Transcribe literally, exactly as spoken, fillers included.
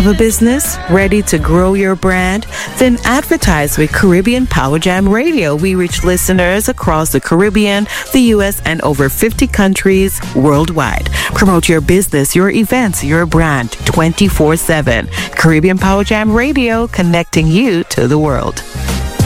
Have a business ready to grow your brand? Then advertise with Caribbean Power Jam Radio. We reach listeners across the Caribbean, the U S, and over fifty countries worldwide. Promote your business, your events, your brand twenty-four seven. Caribbean Power Jam Radio, connecting you to the world.